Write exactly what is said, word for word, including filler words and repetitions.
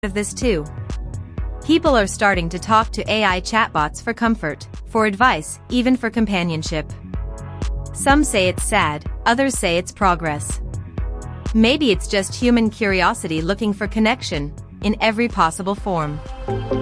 of this too. People are starting to talk to A I chatbots for comfort, for advice, even for companionship. Some say it's sad, others say it's progress. Maybe it's just human curiosity looking for connection, in every possible form.